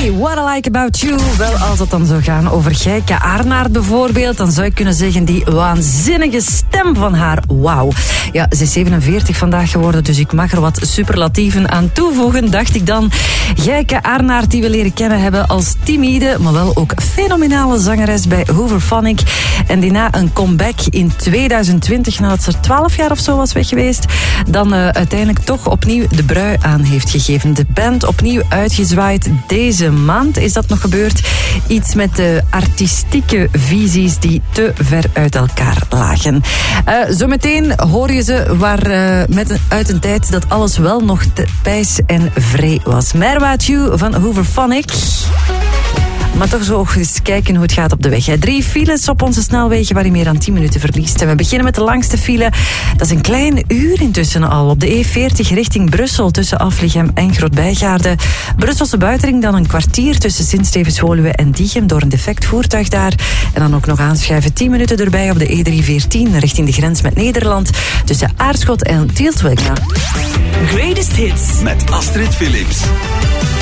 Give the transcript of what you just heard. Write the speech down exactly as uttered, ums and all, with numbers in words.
Hey, what I like about you. Wel, als het dan zou gaan over Gijke Aarnaert bijvoorbeeld, dan zou je kunnen zeggen die waanzinnige stem van haar. Wauw. Ja, ze is zevenenveertig vandaag geworden, dus ik mag er wat superlatieven aan toevoegen, dacht ik dan. Gijke Aarnaert, die we leren kennen hebben als timide, maar wel ook fenomenale zangeres bij Hooverphonic. En die na een comeback in tweeduizend twintig, nadat ze twaalf jaar of zo was weg geweest, dan uh, uiteindelijk toch opnieuw de brui aan heeft gegeven. De band opnieuw uitgezwaaid. Deze maand is dat nog gebeurd. Iets met de artistieke visies die te ver uit elkaar lagen. Uh, zometeen hoor je ze waar, uh, met een, uit een tijd dat alles wel nog te pijs en vrij was. Merwaat You van Hooverphonic. Maar toch zo eens kijken hoe het gaat op de weg. Drie files op onze snelwegen waar je meer dan tien minuten verliest. En we beginnen met de langste file. Dat is een klein uur intussen al. Op de E veertig richting Brussel tussen Aflichem en Grootbijgaarde. Brusselse buitenring dan een kwartier tussen Sint-Stevens-Woluwe en Diegem door een defect voertuig daar. En dan ook nog aanschuiven tien minuten erbij op de E driehonderdveertien richting de grens met Nederland tussen Aarschot en Tielswijk. Greatest Hits met Astrid Philips.